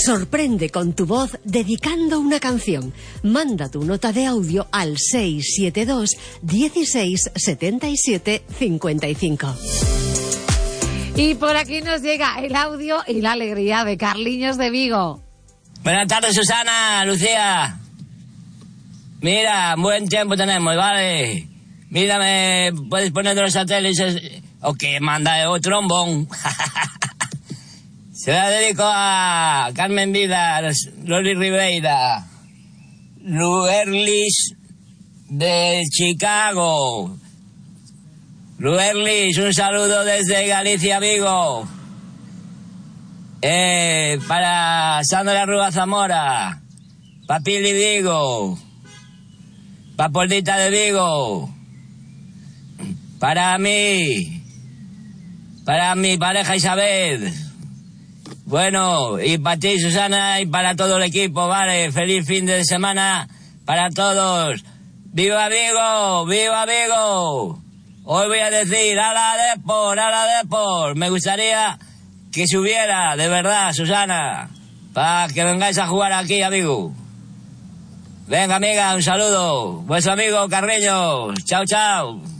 Sorprende con tu voz dedicando una canción. Manda tu nota de audio al 672 16 77 55. Y por aquí nos llega el audio y la alegría de Carliños de Vigo. Buenas tardes, Susana, Lucía. Mira, buen tiempo tenemos, ¿vale? Mira, ¿me puedes poner de los satélites? O que manda el trombón. Se la dedico a Carmen Vida, Loli Ribeira, Luerlis de Chicago. Luerlis, un saludo desde Galicia, Vigo. Para Sandra Rúa Zamora, pa Pili Vigo, pa Poldita de Vigo, para mi pareja Isabel. Bueno, y para ti, Susana, y para todo el equipo, ¿vale? Feliz fin de semana para todos. ¡Viva Vigo! ¡Viva Vigo! Hoy voy a decir, ¡a la Depor! Me gustaría que subiera, de verdad, Susana, para que vengáis a jugar aquí a Vigo. Venga, amiga, un saludo. Vuestro amigo Carreños. Chao, chao.